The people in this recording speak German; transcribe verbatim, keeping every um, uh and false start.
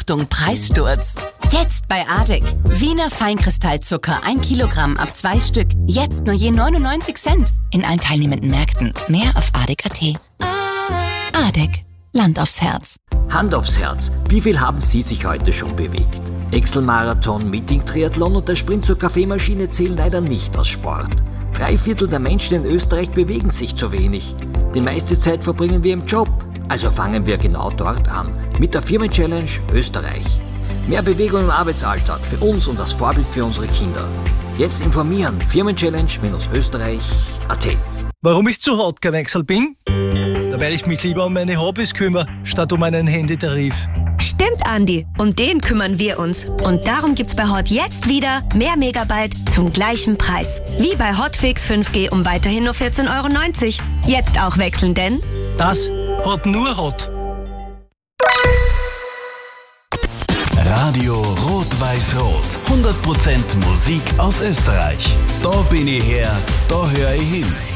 Achtung, Preissturz. Jetzt bei Adek. Wiener Feinkristallzucker, ein Kilogramm ab zwei Stück. Jetzt nur je neunundneunzig Cent. In allen teilnehmenden Märkten. Mehr auf adek punkt at. Adek. Land aufs Herz. Hand aufs Herz. Wie viel haben Sie sich heute schon bewegt? Excel-Marathon, Meeting-Triathlon und der Sprint zur Kaffeemaschine zählen leider nicht als Sport. Drei Viertel der Menschen in Österreich bewegen sich zu wenig. Die meiste Zeit verbringen wir im Job. Also fangen wir genau dort an. Mit der Firmen-Challenge Österreich. Mehr Bewegung im Arbeitsalltag für uns und als Vorbild für unsere Kinder. Jetzt informieren. Firmenchallenge-österreich punkt at. Warum ich zu hart gewechselt bin? Da weil ich mich lieber um meine Hobbys kümmere, statt um einen Handytarif. Stimmt, Andi. Um den kümmern wir uns. Und darum gibt's bei Hot jetzt wieder mehr Megabyte zum gleichen Preis. Wie bei Hotfix fünf G um weiterhin nur vierzehn Euro neunzig. Jetzt auch wechseln, denn... Das hat nur Hot. Radio Rot-Weiß-Rot. hundert Prozent Musik aus Österreich. Da bin ich her, da höre ich hin.